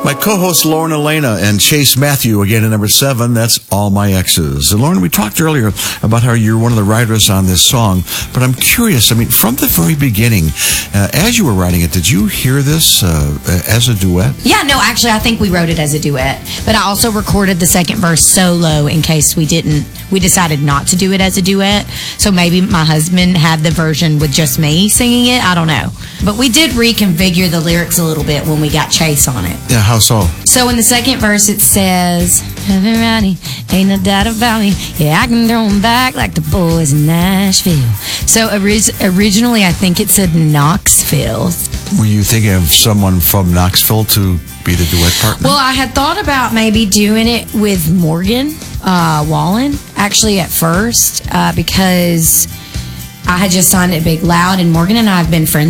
My co-host Lauren Elena and Chase Matthew again at number 7. That's All My Exes. And Lauren, we talked earlier about how you're one of the writers on this song, but I'm curious. I mean, from the very beginning, as you were writing it, did you hear this as a duet? Yeah, no, actually, I think we wrote it as a duet, but I also recorded the second verse solo in case we decided not to do it as a duet. So maybe my husband had the version with just me singing it. I don't know. But we did reconfigure the lyrics a little bit when we got Chase on it. Yeah, how so? So in the second verse it says, "Everybody, ain't no doubt about me. Yeah, I can throw 'em back like the boys in Nashville." So originally I think it said Knoxville. Were you thinking of someone from Knoxville to be the duet partner? Well, I had thought about maybe doing it with Morgan Wallen, actually, at first, because I had just signed at Big Loud, and Morgan and I have been friends